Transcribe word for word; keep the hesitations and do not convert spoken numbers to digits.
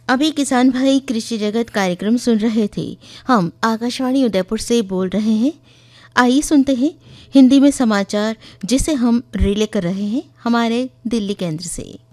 अभी किसान भाई कृषि जगत कार्यक्रम सुन रहे थे। हम आकाशवाणी उदयपुर से बोल रहे हैं। आइए सुनते हैं हिंदी में समाचार जिसे हम रिले कर रहे हैं हमारे दिल्ली केंद्र से।